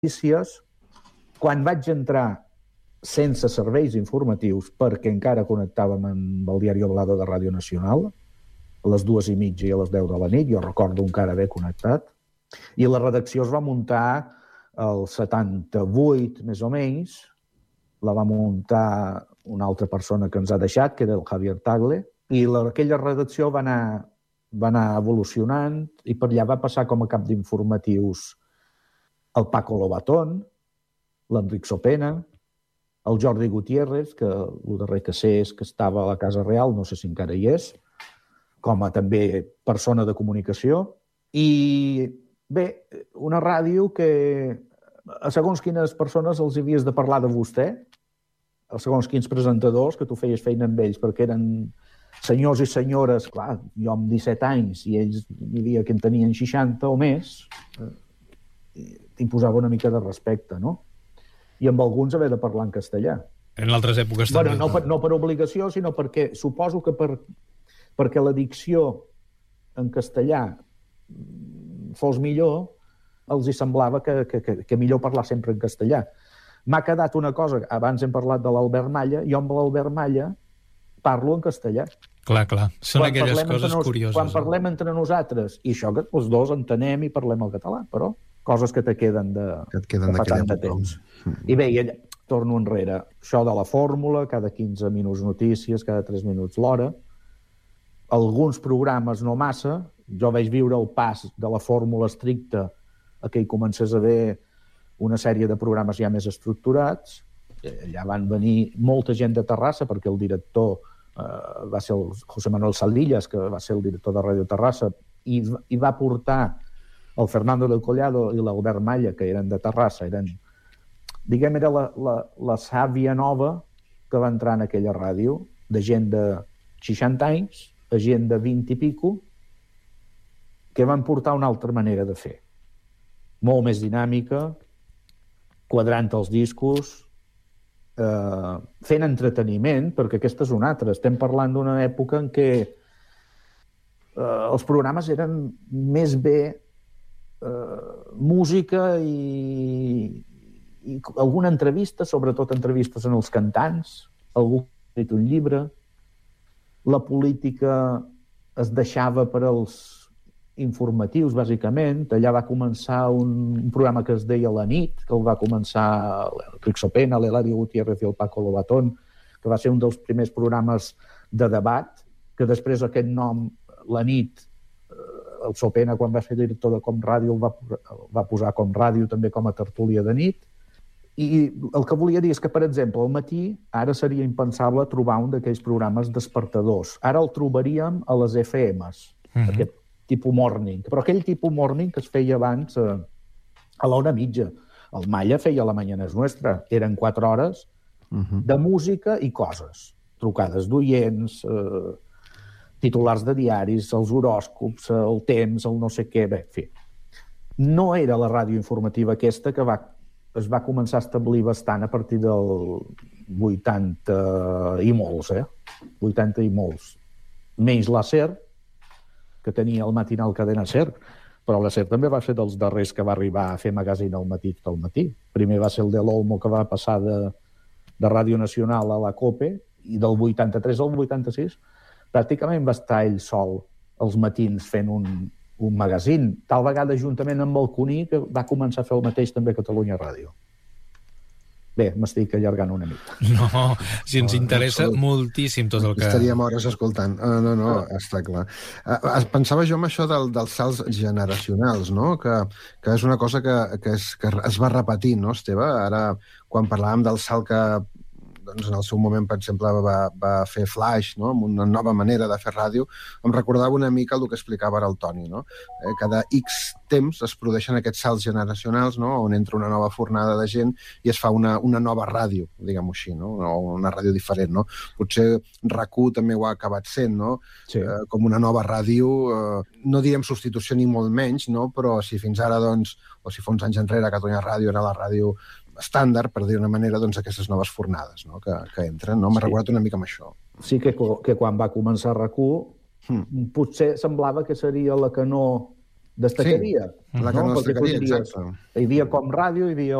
notícies, quan vaig entrar sense serveis informatius, perquè encara connectàvem amb el diari Oblada de Ràdio Nacional, a les 2:30 i a les 10 de la nit, jo recordo encara haver connectat, i la redacció es va muntar el 78, més o menys, la va muntar una altra persona que ens ha deixat, que era el Javier Tagle, i aquella redacció va anar evolucionant, i per allà va passar com a cap d'informatius el Paco Lobatón, l'Enric Sopena, el Jordi Gutiérrez, que el darrer que sé és que estava a la Casa Real, no sé si encara hi és, com a també persona de comunicació. I bé, una ràdio que a segons quines persones els havies de parlar de vostè, a segons quins presentadors, que tu feies feina amb ells, perquè eren senyors i senyores, clar, jo amb 17 anys, i ells hi havia que en tenien 60 o més, t'imposava una mica de respecte, no? I amb alguns haver de parlar en castellà. En altres èpoques també. Bueno, no per obligació, sinó perquè suposo que perquè la dicció en castellà fos millor, els hi semblava que millor parlar sempre en castellà. M'ha quedat una cosa, abans hem parlat de l'Albert Malla, jo amb l'Albert Malla parlo en castellà. Clar. Són aquelles coses curioses. Quan parlem entre nosaltres, i això que els dos entenem i parlem el català, però coses que te queden de fa tant de temps. I bé, torno enrere. Això de la fórmula, cada 15 minuts notícies, cada 3 minuts l'hora. Alguns programes no massa. Jo vaig viure el pas de la fórmula estricta a que hi comencés a haver una sèrie de programes ja més estructurats. Allà van venir molta gent de Terrassa, perquè el director va ser el José Manuel Saldillas, que va ser el director de Ràdio Terrassa, i va portar el Fernando del Collado i l'Albert Malla, que eren de Terrassa, era la sàvia nova que va entrar en aquella ràdio, de gent de 60 anys, a gent de 20 i pico, que van portar una altra manera de fer. Molt més dinàmica, quadrant els discos, fent entreteniment, perquè aquesta és una altra. Estem parlant d'una època en què els programes eren més bé música i alguna entrevista, sobretot entrevistes en els cantants, algú que ha escrit un llibre. La política es deixava per als informatius, bàsicament. Allà va començar un programa que es deia La nit, que el va començar l'Enric Sopena, l'Eladio Gutiérrez i el Paco Lobatón, que va ser un dels primers programes de debat, que després aquest nom, La nit, el Sopena, quan va ser director de Com Ràdio, el va posar Com Ràdio també com a tertúlia de nit. I el que volia dir és que, per exemple, al matí ara seria impensable trobar un d'aquells programes despertadors. Ara el trobaríem a les FMs, aquest tipus morning. Però aquell tipus morning que es feia abans a l'1:30. El Malla feia La mañana es nuestra. Eren 4 hores de música i coses. Trucades d'oients, titulars de diaris, els horòscops, el temps, el no sé què. Bé, en fi. No era la ràdio informativa aquesta que es va començar a establir bastant a partir del 80 i molts, 80 i molts. Menys la SER, que tenia el matinal Cadena SER, però la SER també va ser dels darrers que va arribar a fer magazín al matí tot el matí. Primer va ser el de l'Olmo, que va passar de Ràdio Nacional a la COPE, i del 83 al 86 pràcticament va estar ell sol els matins fent un magazín, tal vegada juntament amb el Cuní, que va començar a fer el mateix també a Catalunya Ràdio. Bé, m'estic allargant una mica. No, si ens interessa moltíssim tot el que... Estaríem hores escoltant. No, està clar. Pensava jo en això dels salts generacionals, no? Que és una cosa que es va repetint, no, Esteve? Ara, quan parlàvem del salt que doncs en el seu moment, per exemple, va fer Flash, no? Amb una nova manera de fer ràdio, em recordava una mica el que explicava ara el Toni, no? Cada X temps es produeixen aquests salts generacionals, no? On entra una nova fornada de gent i es fa una nova ràdio, diguem-ho així, no? O una ràdio diferent, no? Potser RAC1 també ho ha acabat sent, no? Sí. Com una nova ràdio, no direm substitució ni molt menys, no? Però si fins ara, doncs, o si fa uns anys enrere Catalunya Ràdio era la ràdio estàndard, per dir una manera, doncs aquestes noves fornades, no? que entren, no? M'ha recordat una mica amb això. Sí que quan va començar RAC1 potser semblava que seria la que no destacaria. Sí, la que no destacaria, exacte. Hi havia Com Ràdio, hi havia